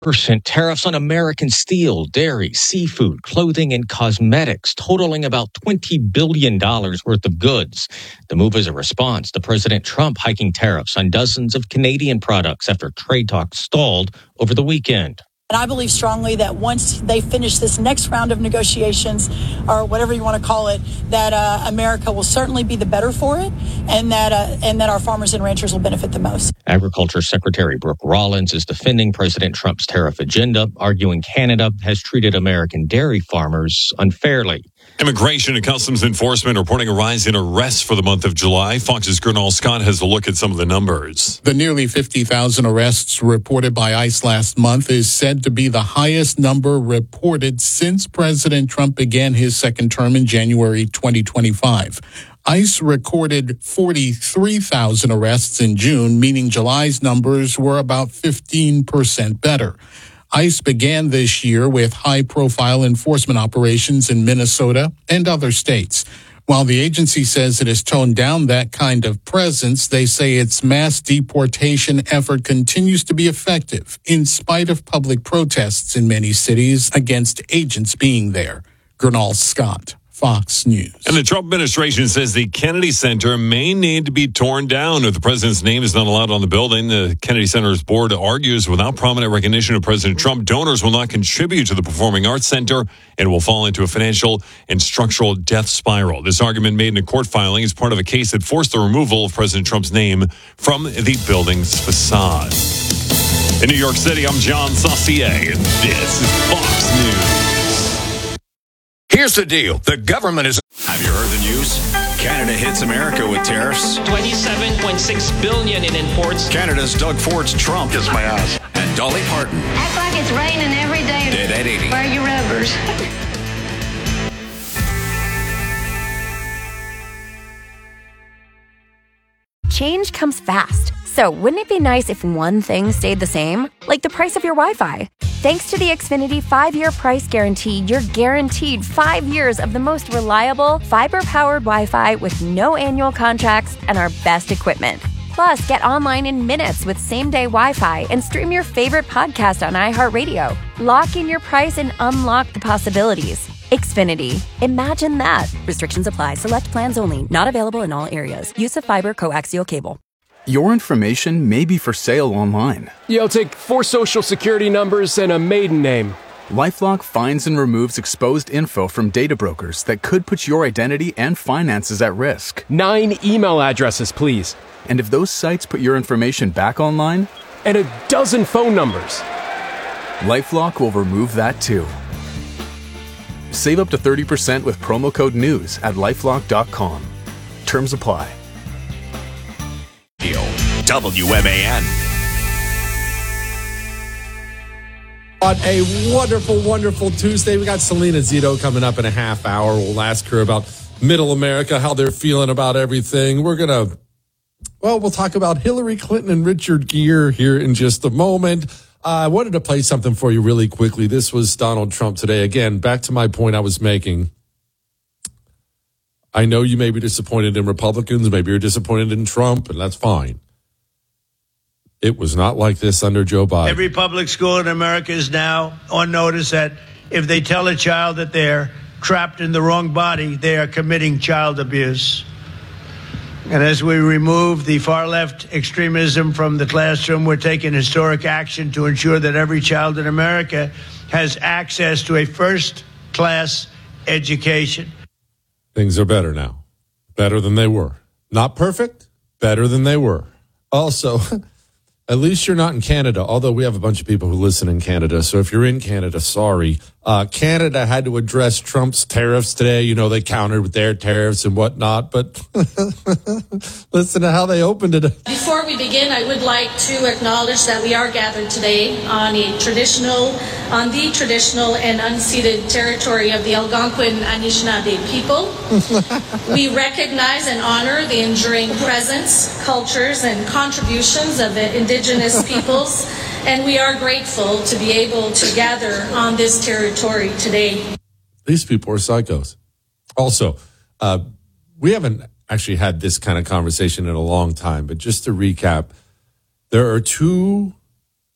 % tariffs on American steel, dairy, seafood, clothing, and cosmetics, totaling about $20 billion worth of goods. The move is a response to President Trump hiking tariffs on dozens of Canadian products after trade talks stalled over the weekend. And I believe strongly that once they finish this next round of negotiations, or whatever you want to call it, that America will certainly be the better for it, and that our farmers and ranchers will benefit the most. Agriculture Secretary Brooke Rollins is defending President Trump's tariff agenda, arguing Canada has treated American dairy farmers unfairly. Immigration and Customs Enforcement reporting a rise in arrests for the month of July. Fox's Gernal Scott has a look at some of the numbers. The nearly 50,000 arrests reported by ICE last month is said to be the highest number reported since President Trump began his second term in January 2025. ICE recorded 43,000 arrests in June, meaning July's numbers were about 15% better. ICE began this year with high-profile enforcement operations in Minnesota and other states. While the agency says it has toned down that kind of presence, they say its mass deportation effort continues to be effective in spite of public protests in many cities against agents being there. Gernal Scott, Fox News. And the Trump administration says the Kennedy Center may need to be torn down if the president's name is not allowed on the building. The Kennedy Center's board argues without prominent recognition of President Trump, donors will not contribute to the Performing Arts Center and will fall into a financial and structural death spiral. This argument made in a court filing is part of a case that forced the removal of President Trump's name from the building's facade. In New York City, I'm John Saucier, and this is Fox News. Here's the deal. The government is... Have you heard the news? Canada hits America with tariffs. $27.6 billion in imports. Canada's Doug Ford's Trump. Kiss my ass. And Dolly Parton. Act like it's raining every day. Dead at 80. Wear your rubbers. Change comes fast. So wouldn't it be nice if one thing stayed the same? Like the price of your Wi-Fi. Thanks to the Xfinity 5-year price guarantee, you're guaranteed 5 years of the most reliable, fiber-powered Wi-Fi with no annual contracts and our best equipment. Plus, get online in minutes with same-day Wi-Fi and stream your favorite podcast on iHeartRadio. Lock in your price and unlock the possibilities. Xfinity. Imagine that. Restrictions apply. Select plans only. Not available in all areas. Use of fiber coaxial cable. Your information may be for sale online. I'll take 4 social security numbers and a maiden name. LifeLock finds and removes exposed info from data brokers that could put your identity and finances at risk. 9 email addresses, please. And if those sites put your information back online? And a dozen phone numbers. LifeLock will remove that too. Save up to 30% with promo code NEWS at LifeLock.com. Terms apply. WMAN. On a wonderful, wonderful Tuesday. We got Selena Zito coming up in a half hour. We'll ask her about Middle America, how they're feeling about everything. We'll talk about Hillary Clinton and Richard Gere here in just a moment. I wanted to play something for you really quickly. This was Donald Trump today. Again, back to my point I was making. I know you may be disappointed in Republicans. Maybe you're disappointed in Trump, and that's fine. It was not like this under Joe Biden. Every public school in America is now on notice that if they tell a child that they're trapped in the wrong body, they are committing child abuse. And as we remove the far-left extremism from the classroom, we're taking historic action to ensure that every child in America has access to a first-class education. Things are better now. Better than they were. Not perfect, better than they were. Also, at least you're not in Canada, although we have a bunch of people who listen in Canada. So if you're in Canada, sorry. Canada had to address Trump's tariffs today. You know, they countered with their tariffs and whatnot. But listen to how they opened it. Before we begin, I would like to acknowledge that we are gathered today on the traditional and unceded territory of the Algonquin Anishinaabe people. We recognize and honor the enduring presence, cultures, and contributions of the Indigenous peoples, and we are grateful to be able to gather on this territory today. These people are psychos. Also, we haven't actually had this kind of conversation in a long time, but just to recap, there are 2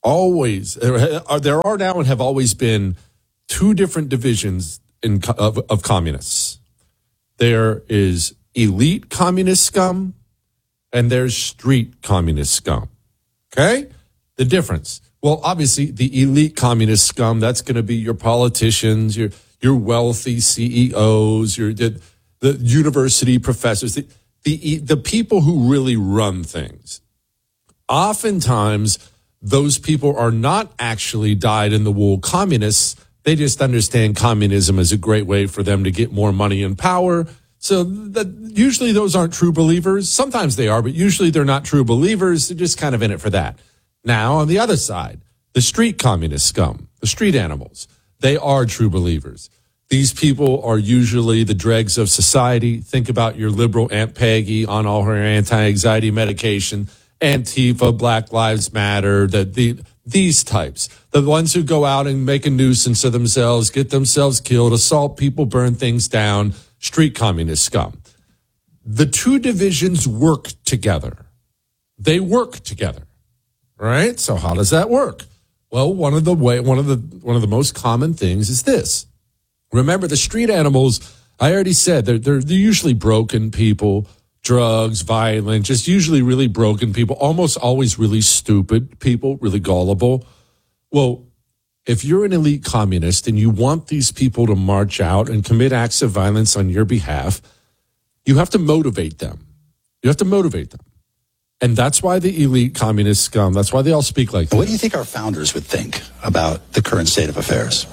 always, there are now and have always been two different divisions of communists. There is elite communist scum and there's street communist scum. Okay? The difference. Well, obviously, the elite communist scum, that's going to be your politicians, your wealthy CEOs, the university professors, the people who really run things. Oftentimes, those people are not actually dyed-in-the-wool communists. They just understand communism as a great way for them to get more money and power. So usually those aren't true believers. Sometimes they are, but usually they're not true believers. They're just kind of in it for that. Now, on the other side, the street communist scum, the street animals, they are true believers. These people are usually the dregs of society. Think about your liberal Aunt Peggy on all her anti-anxiety medication, Antifa, Black Lives Matter, these types. The ones who go out and make a nuisance of themselves, get themselves killed, assault people, burn things down, street communist scum. The two divisions work together. They work together. Right? So how does that work? Well, one of the most common things is this. Remember, the street animals, I already said, they're usually broken people, drugs, violent, just usually really broken people, almost always really stupid people, really gullible. Well, if you're an elite communist and you want these people to march out and commit acts of violence on your behalf, you have to motivate them. You have to motivate them. And that's why the elite communist scum, that's why they all speak like that. What do you think our founders would think about the current state of affairs?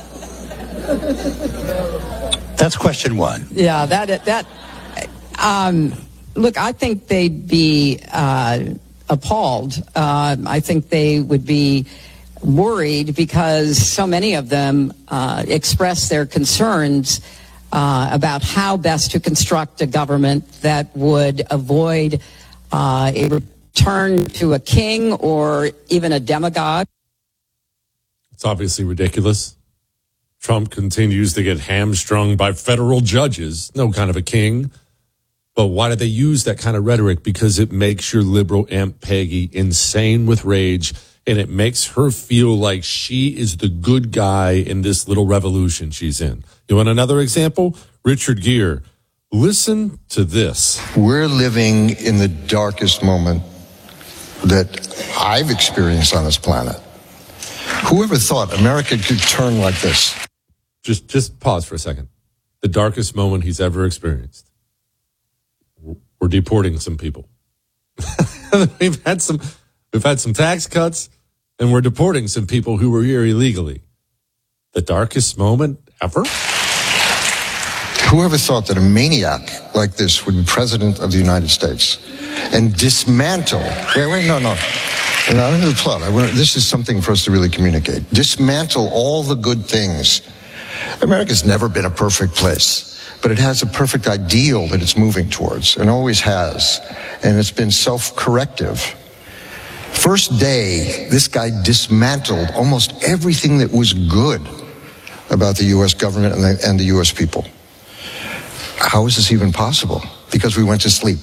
That's question one. Yeah, look, I think they'd be appalled. I think they would be worried because so many of them express their concerns about how best to construct a government that would avoid a return to a king or even a demagogue. It's obviously ridiculous. Trump continues to get hamstrung by federal judges, no kind of a king. But why do they use that kind of rhetoric? Because it makes your liberal Aunt Peggy insane with rage, and it makes her feel like she is the good guy in this little revolution she's in. You want another example? Richard Gere. Listen to this. We're living in the darkest moment that I've experienced on this planet. Whoever thought America could turn like this? Just pause for a second. The darkest moment he's ever experienced. We're deporting some people. We've had some tax cuts, and we're deporting some people who were here illegally. The darkest moment ever? Whoever thought that a maniac like this would be president of the United States and dismantle... No. Into the plot. This is something for us to really communicate. Dismantle all the good things. America's never been a perfect place, but it has a perfect ideal that it's moving towards, and always has. And it's been self-corrective. First day, this guy dismantled almost everything that was good about the U.S. government and the U.S. people. How is this even possible? Because we went to sleep.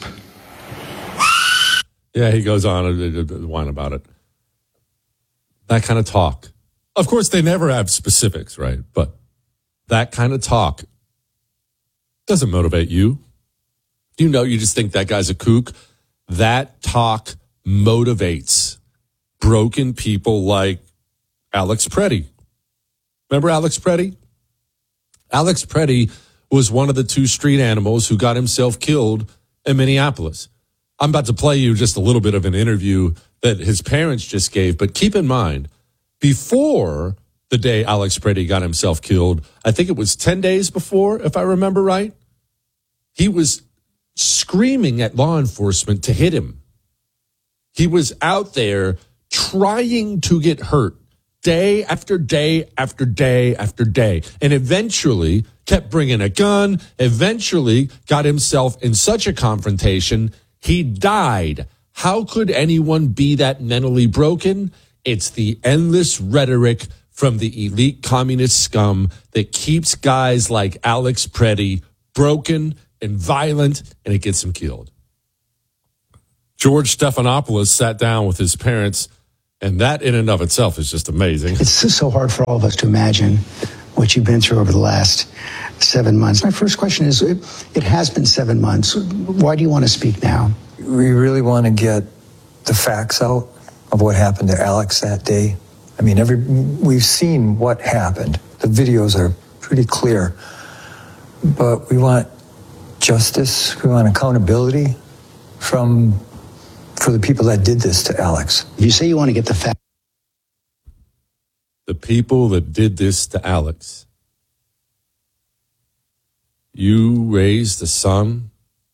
Yeah, he goes on to whine about it. That kind of talk. Of course, they never have specifics, right? But that kind of talk doesn't motivate you. You just think that guy's a kook. That talk motivates broken people like Alex Preddy. Remember Alex Preddy? Alex Preddy was one of the two street animals who got himself killed in Minneapolis. I'm about to play you just a little bit of an interview that his parents just gave, but keep in mind, before the day Alex Preddy got himself killed, I think it was 10 days before, if I remember right, he was screaming at law enforcement to hit him. He was out there trying to get hurt day after day after day after day, and eventually kept bringing a gun, eventually got himself in such a confrontation, he died. How could anyone be that mentally broken? It's the endless rhetoric from the elite communist scum that keeps guys like Alex Preddy broken and violent, and it gets him killed. George Stephanopoulos sat down with his parents And that in and of itself is just amazing. It's so hard for all of us to imagine what you've been through over the last 7 months. My first question is, it has been 7 months. Why do you want to speak now? We really want to get the facts out of what happened to Alex that day. I mean, we've seen what happened. The videos are pretty clear. But we want justice. We want accountability for the people that did this to Alex. You say you want to get the facts. The people that did this to Alex. You raised a son,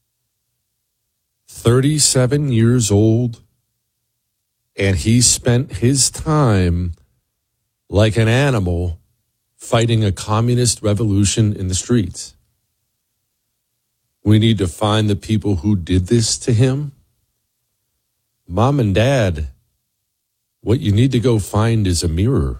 37 years old, and he spent his time like an animal fighting a communist revolution in the streets. We need to find the people who did this to him. Mom and Dad, what you need to go find is a mirror.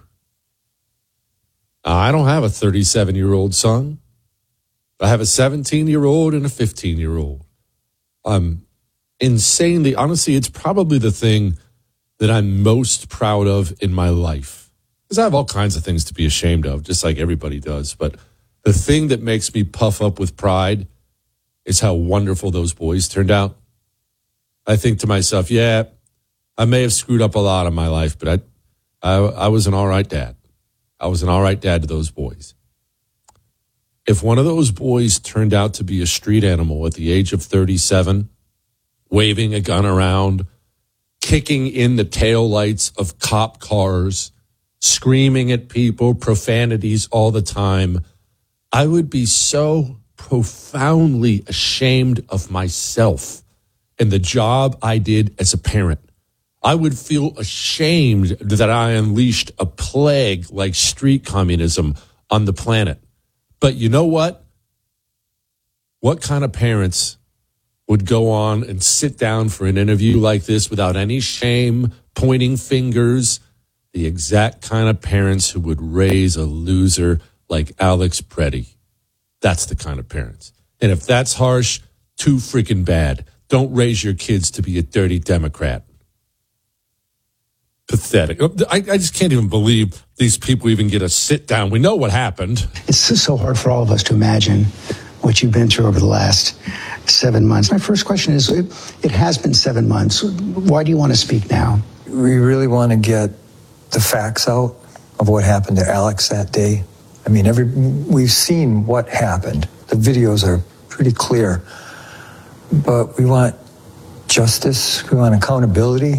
I don't have a 37-year-old son. I have a 17-year-old and a 15-year-old. I'm insanely, honestly, it's probably the thing that I'm most proud of in my life. Because I have all kinds of things to be ashamed of, just like everybody does. But the thing that makes me puff up with pride is how wonderful those boys turned out. I think to myself, yeah, I may have screwed up a lot in my life, but I was an all right dad. I was an all right dad to those boys. If one of those boys turned out to be a street animal at the age of 37, waving a gun around, kicking in the taillights of cop cars, screaming at people, profanities all the time, I would be so profoundly ashamed of myself and the job I did as a parent. I would feel ashamed that I unleashed a plague like street communism on the planet. But you know what? What kind of parents would go on and sit down for an interview like this without any shame, pointing fingers? The exact kind of parents who would raise a loser like Alex Preddy. That's the kind of parents. And if that's harsh, too freaking bad. Don't raise your kids to be a dirty Democrat. Pathetic. I just can't even believe these people even get a sit down. We know what happened. It's so hard for all of us to imagine what you've been through over the last 7 months. My first question is, it has been 7 months. Why do you want to speak now? We really want to get the facts out of what happened to Alex that day. I mean, we've seen what happened. The videos are pretty clear. But we want justice. We want accountability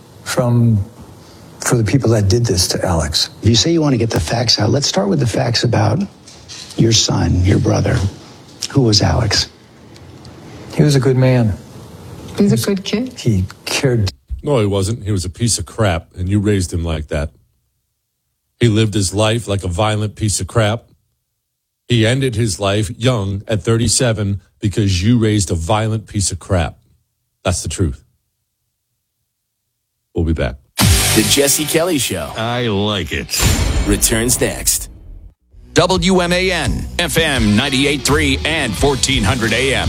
for the people that did this to Alex. You say you want to get the facts out. Let's start with the facts about your son, your brother. Who was Alex? He was a good man. He's a good kid. He cared. No, he wasn't. He was a piece of crap, and you raised him like that. He lived his life like a violent piece of crap. He ended his life young at 37 because you raised a violent piece of crap. That's the truth. We'll be back. The Jesse Kelly Show. I like it. Returns next. WMAN, FM 98.3 and 1400 AM.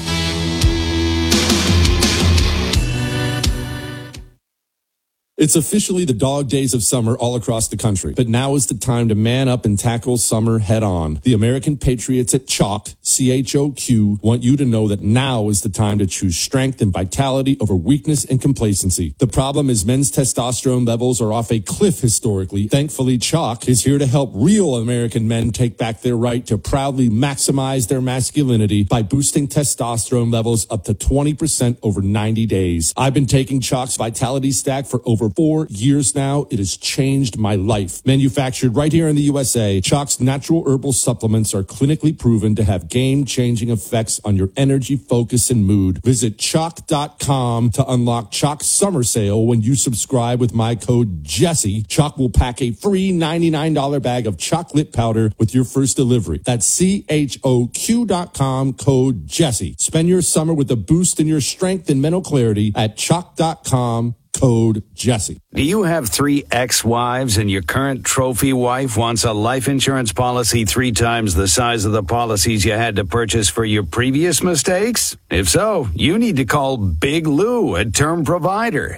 It's officially the dog days of summer all across the country, but now is the time to man up and tackle summer head on. The American Patriots at Chalk, CHOQ, want you to know that now is the time to choose strength and vitality over weakness and complacency. The problem is men's testosterone levels are off a cliff historically. Thankfully, Chalk is here to help real American men take back their right to proudly maximize their masculinity by boosting testosterone levels up to 20% over 90 days. I've been taking Chalk's Vitality Stack for over 4 years now. It has changed my life. Manufactured right here in the USA, Chalk's natural herbal supplements are clinically proven to have game-changing effects on your energy, focus, and mood. Visit Chalk.com to unlock Chalk's summer sale. When you subscribe with my code Jesse, Chalk will pack a free $99 bag of chocolate powder with your first delivery. That's CHOQ.com, code Jesse. Spend your summer with a boost in your strength and mental clarity at Chalk.com, code code Jesse. Do you have 3 ex-wives and your current trophy wife wants a life insurance policy 3 times the size of the policies you had to purchase for your previous mistakes? If so, you need to call Big Lou at Term Provider,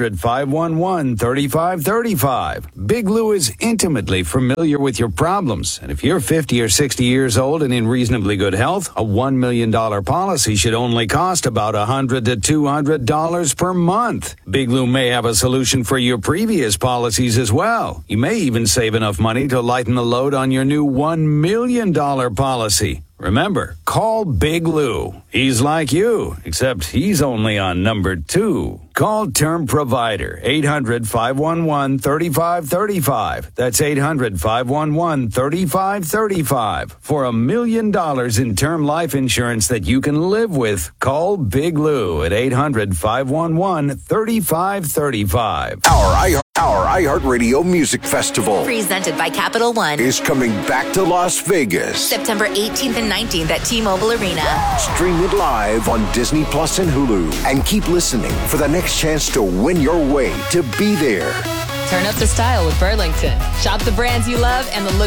800-511-3535. Big Lou is intimately familiar with your problems, and if you're 50 or 60 years old and in reasonably good health, a $1 million policy should only cost about $100 to $200 per month. Big Lou may have a solution for your previous policies as well. You may even save enough money to lighten the load on your new $1 million policy. Remember, call Big Lou. He's like you, except he's only on number 2. Call Term Provider, 800-511-3535. That's 800-511-3535. For $1 million in term life insurance that you can live with, call Big Lou at 800-511-3535. Our iHeartRadio Music Festival, presented by Capital One, is coming back to Las Vegas. September 18th and 19th at T-Mobile Arena. Stream it live on Disney Plus and Hulu. And keep listening for the next chance to win your way to be there. Turn up the style with Burlington. Shop the brands you love and the look